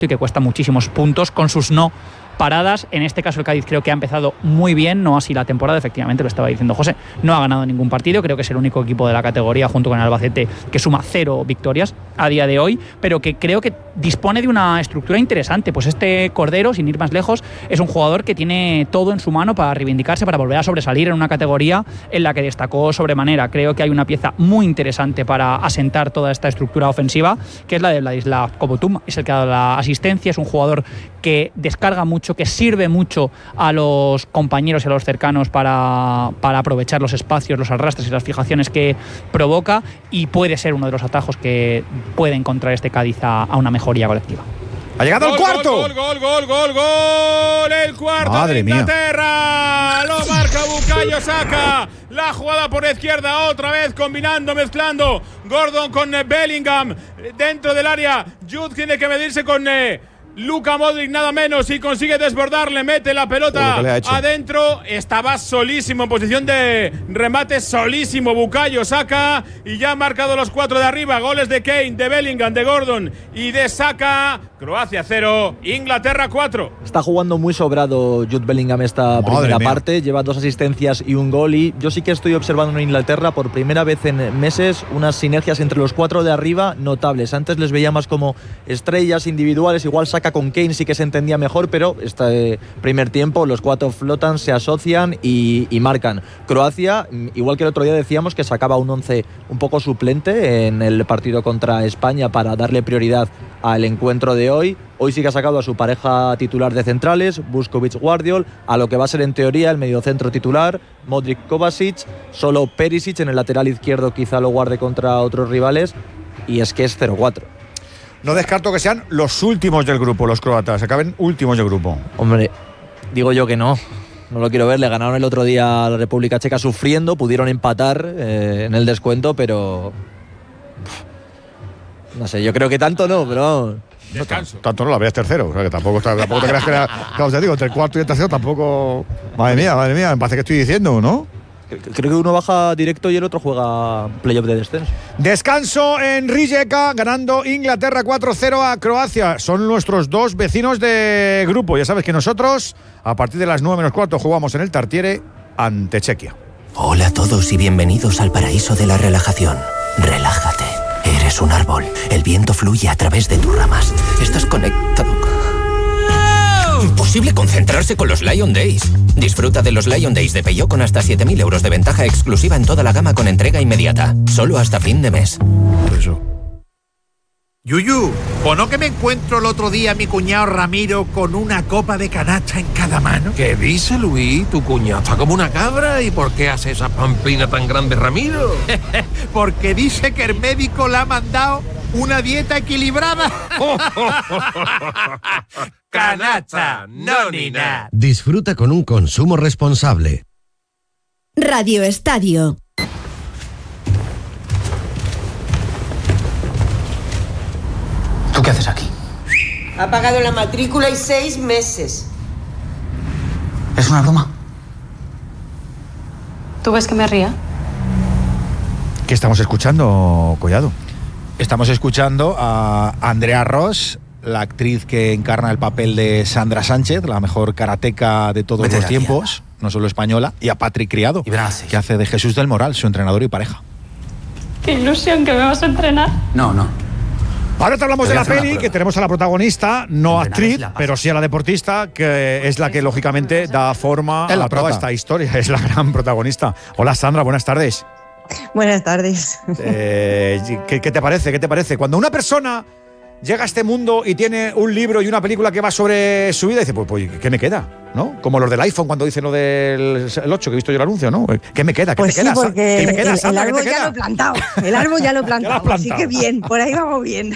y que cuesta muchísimos puntos con sus no paradas. En este caso el Cádiz creo que ha empezado muy bien, no así la temporada, efectivamente lo estaba diciendo José, no ha ganado ningún partido, creo que es el único equipo de la categoría junto con el Albacete que suma 0 victorias a día de hoy, pero que creo que dispone de una estructura interesante. Pues este Cordero, sin ir más lejos, es un jugador que tiene todo en su mano para reivindicarse, para volver a sobresalir en una categoría en la que destacó sobremanera. Creo que hay una pieza muy interesante para asentar toda esta estructura ofensiva, que es la de Vladislav Kobotum, es el que ha dado la asistencia, es un jugador que descarga mucho, que sirve mucho a los compañeros y a los cercanos para aprovechar los espacios, los arrastres y las fijaciones que provoca, y puede ser uno de los atajos que puede encontrar este Cádiz a una mejoría colectiva. ¡Ha llegado el cuarto! ¡Gol! ¡El cuarto! ¡Madre de Inglaterra! ¡Lo marca Bukayo Saka! La jugada por la izquierda, otra vez combinando, mezclando Gordon con Bellingham dentro del área. Jude tiene que medirse con Luka Modric nada menos y consigue desbordarle, mete la pelota adentro, estaba solísimo en posición de remate, solísimo Bukayo Saka, y ya han marcado los 4 de arriba, goles de Kane, de Bellingham, de Gordon y de Saka. Croacia 0, Inglaterra 4. Está jugando muy sobrado Jude Bellingham esta primera parte, lleva 2 asistencias y un gol, y yo sí que estoy observando en Inglaterra por primera vez en meses unas sinergias entre los 4 de arriba notables. Antes les veía más como estrellas individuales, igual Saka con Kane sí que se entendía mejor, pero este primer tiempo los 4 flotan, se asocian y marcan. Croacia, igual que el otro día decíamos que sacaba un 11 un poco suplente en el partido contra España para darle prioridad al encuentro de hoy sí que ha sacado a su pareja titular de centrales, Vuskovic-Guardiol, a lo que va a ser en teoría el mediocentro titular, Modric-Kovacic, solo Perisic en el lateral izquierdo quizá lo guarde contra otros rivales, y es que es 0-4. No descarto que sean los últimos del grupo, los croatas, acaben últimos del grupo. Hombre, digo yo que no lo quiero ver. Le ganaron el otro día a la República Checa sufriendo, pudieron empatar en el descuento, pero no sé, yo creo que tanto no, pero descanso. Tanto no, la veas tercero, o sea que tampoco te creas que claro, te digo, entre el cuarto y el tercero tampoco. Madre mía, me parece que estoy diciendo, ¿no? Creo que uno baja directo y el otro juega playoff de descenso. Descanso en Rijeka, ganando Inglaterra 4-0 a Croacia. Son nuestros 2 vecinos de grupo. Ya sabes que nosotros, a partir de las 9:15, jugamos en el Tartiere ante Chequia. Hola a todos y bienvenidos al paraíso de la relajación. Relájate. Eres un árbol. El viento fluye a través de tus ramas. Estás conectado. Imposible concentrarse con los Lion Days. Disfruta de los Lion Days de Peugeot con hasta 7.000 euros de ventaja exclusiva en toda la gama con entrega inmediata. Solo hasta fin de mes. Eso. Yuyu, ¿o no que me encuentro el otro día a mi cuñado Ramiro con una copa de canacha en cada mano? ¿Qué dice Luis? Tu cuñado está como una cabra. ¿Y por qué hace esa pamplina tan grande, Ramiro? Porque dice que el médico le ha mandado una dieta equilibrada. Canacha, no ni nada. Disfruta con un consumo responsable. Radio Estadio. ¿Tú qué haces aquí? Ha pagado la matrícula y 6 meses. ¿Es una broma? ¿Tú ves que me ría? ¿Qué estamos escuchando, Collado? Estamos escuchando a Andrea Ross, la actriz que encarna el papel de Sandra Sánchez, la mejor karateca de todos los tiempos, no solo española, y a Patrick Criado, que hace de Jesús del Moral, su entrenador y pareja. ¡Qué ilusión que me vas a entrenar! No. Ahora te hablamos de la peli, que tenemos a la protagonista, no actriz, pero sí a la deportista, que es la que lógicamente da forma a toda esta historia, es la gran protagonista. Hola Sandra, buenas tardes. Buenas tardes. ¿Qué te parece? ¿Qué te parece? Cuando una persona llega a este mundo y tiene un libro y una película que va sobre su vida, dice, pues ¿qué me queda? ¿No? Como los del iPhone cuando dicen lo del 8, que he visto yo el anuncio, ¿no? ¿Qué me queda? ¿Qué pues te queda? Porque ¿Qué me queda, Sandra? el árbol ya lo he plantado. El árbol ya lo he plantado. Así que bien, por ahí vamos bien.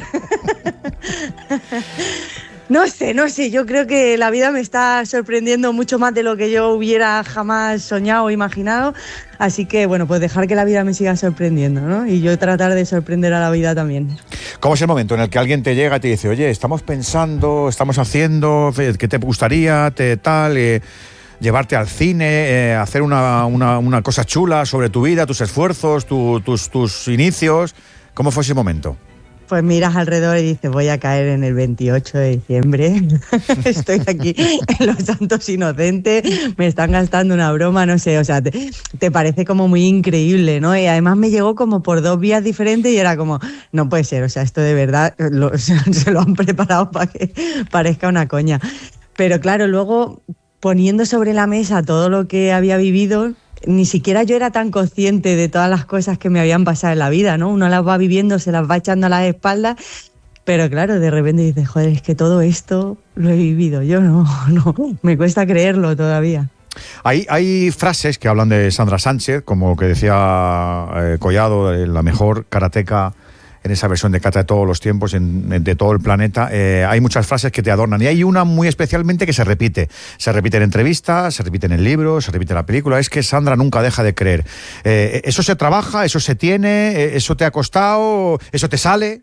No sé, yo creo que la vida me está sorprendiendo mucho más de lo que yo hubiera jamás soñado o imaginado, así que bueno, pues dejar que la vida me siga sorprendiendo, ¿no? Y yo tratar de sorprender a la vida también. ¿Cómo es el momento en el que alguien te llega y te dice, oye, estamos pensando, estamos haciendo, ¿qué te gustaría, llevarte al cine, hacer una cosa chula sobre tu vida, tus esfuerzos, tus inicios? ¿Cómo fue ese momento? pues miras alrededor y dices, voy a caer en el 28 de diciembre, estoy aquí en Los Santos Inocentes, me están gastando una broma, no sé, o sea, te parece como muy increíble, ¿no? Y además me llegó como por 2 vías diferentes y era como, no puede ser, o sea, esto de verdad se lo han preparado para que parezca una coña. Pero claro, luego poniendo sobre la mesa todo lo que había vivido, ni siquiera yo era tan consciente de todas las cosas que me habían pasado en la vida, ¿no? Uno las va viviendo, se las va echando a las espaldas, pero claro, de repente dices, joder, es que todo esto lo he vivido. Yo no, me cuesta creerlo todavía. Hay frases que hablan de Sandra Sánchez, como que decía Collado, la mejor karateca en esa versión de kata de todos los tiempos, de todo el planeta. Hay muchas frases que te adornan y hay una muy especialmente que se repite. Se repite en entrevistas, se repite en el libro, se repite en la película. Es que Sandra nunca deja de creer. ¿Eso se trabaja? ¿Eso se tiene? ¿Eso te ha costado? ¿Eso te sale?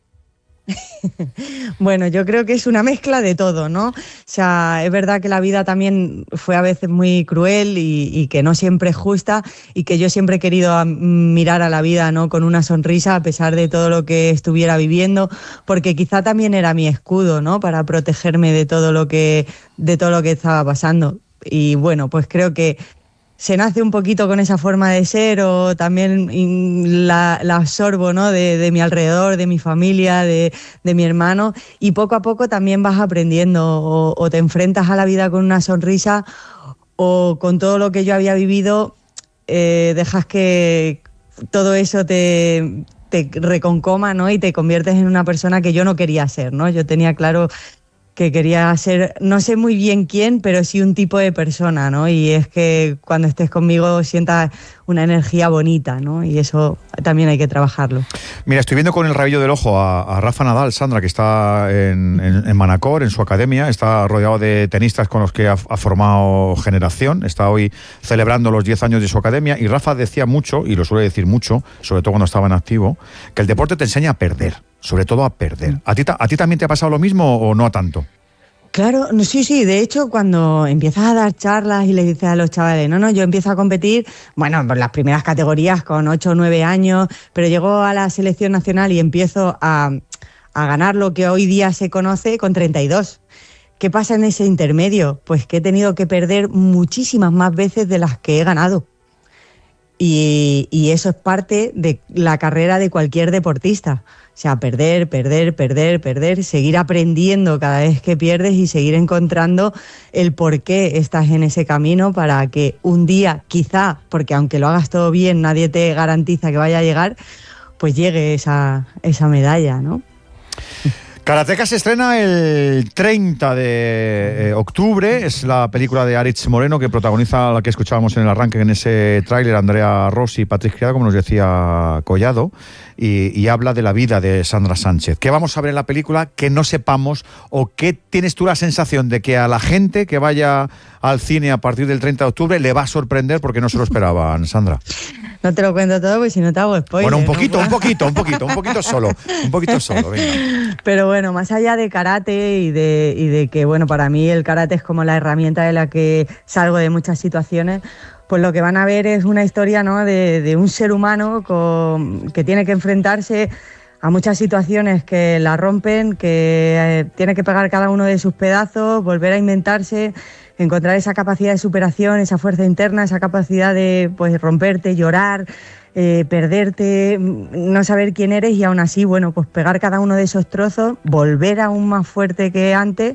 Bueno, yo creo que es una mezcla de todo, ¿no? O sea, es verdad que la vida también fue a veces muy cruel y que no siempre es justa y que yo siempre he querido mirar a la vida, ¿no? Con una sonrisa a pesar de todo lo que estuviera viviendo, porque quizá también era mi escudo, ¿no? Para protegerme de todo lo que estaba pasando. Y bueno, pues creo que se nace un poquito con esa forma de ser o también la absorbo, ¿no? de mi alrededor, de mi familia, de mi hermano, y poco a poco también vas aprendiendo o te enfrentas a la vida con una sonrisa o con todo lo que yo había vivido, dejas que todo eso te reconcoma, ¿no? Y te conviertes en una persona que yo no quería ser, ¿no? Yo tenía claro que quería ser, no sé muy bien quién, pero sí un tipo de persona, ¿no? Y es que cuando estés conmigo sientas una energía bonita, ¿no? Y eso también hay que trabajarlo. Mira, estoy viendo con el rabillo del ojo a Rafa Nadal, Sandra, que está en Manacor, en su academia, está rodeado de tenistas con los que ha formado generación, está hoy celebrando los 10 años de su academia, y Rafa decía mucho, y lo suele decir mucho, sobre todo cuando estaba en activo, que el deporte te enseña a perder, sobre todo a perder. ¿A ti también te ha pasado lo mismo o no tanto? Claro, sí, de hecho cuando empiezas a dar charlas y le dices a los chavales, no, yo empiezo a competir, bueno, por las primeras categorías con 8 o 9 años, pero llego a la selección nacional y empiezo a ganar lo que hoy día se conoce con 32. ¿Qué pasa en ese intermedio? Pues que he tenido que perder muchísimas más veces de las que he ganado. Y eso es parte de la carrera de cualquier deportista. O sea, perder, seguir aprendiendo cada vez que pierdes y seguir encontrando el por qué estás en ese camino para que un día, quizá, porque aunque lo hagas todo bien, nadie te garantiza que vaya a llegar, pues llegue esa medalla, ¿no? Karateka se estrena el 30 de octubre, es la película de Aritz Moreno que protagoniza la que escuchábamos en el arranque en ese tráiler, Andrea Rossi y Patrick Criado, como nos decía Collado, y habla de la vida de Sandra Sánchez. ¿Qué vamos a ver en la película que no sepamos o qué tienes tú la sensación de que a la gente que vaya al cine a partir del 30 de octubre le va a sorprender porque no se lo esperaban, Sandra? No te lo cuento todo porque si no te hago spoiler. Bueno, un poquito solo, venga. Pero bueno, más allá de karate y de que, bueno, para mí el karate es como la herramienta de la que salgo de muchas situaciones, pues lo que van a ver es una historia, ¿no? de un ser humano que tiene que enfrentarse a muchas situaciones que la rompen, que tiene que pegar cada uno de sus pedazos, volver a inventarse, encontrar esa capacidad de superación, esa fuerza interna, esa capacidad de pues romperte, llorar, perderte, no saber quién eres y aún así, bueno, pues pegar cada uno de esos trozos, volver aún más fuerte que antes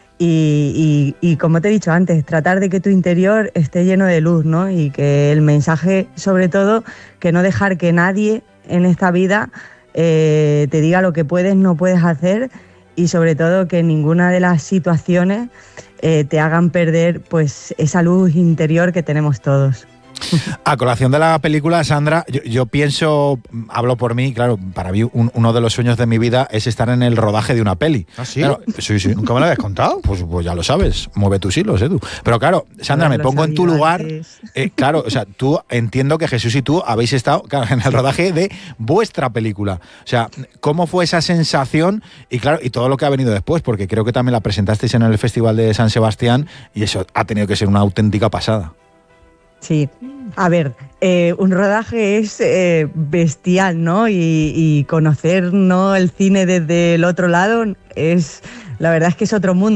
y como te he dicho antes, tratar de que tu interior esté lleno de luz, ¿no? Y que el mensaje, sobre todo, que no dejar que nadie en esta vida te diga lo que puedes, no puedes hacer y sobre todo que ninguna de las situaciones te hagan perder pues esa luz interior que tenemos todos. A colación de la película, Sandra, yo pienso, hablo por mí, claro, para mí uno de los sueños de mi vida es estar en el rodaje de una peli. ¿Ah, sí? Claro, sí, ¿nunca me lo habías contado? Pues ya lo sabes, mueve tus hilos, tú. Pero claro, Sandra, me pongo en tu lugar, claro, o sea, tú, entiendo que Jesús y tú habéis estado, claro, en el rodaje de vuestra película. O sea, ¿cómo fue esa sensación? Y claro, y todo lo que ha venido después, porque creo que también la presentasteis en el Festival de San Sebastián y eso ha tenido que ser una auténtica pasada. Sí, a ver, un rodaje es bestial, ¿no? Y conocer, ¿no?, el cine desde el otro lado la verdad es que es otro mundo.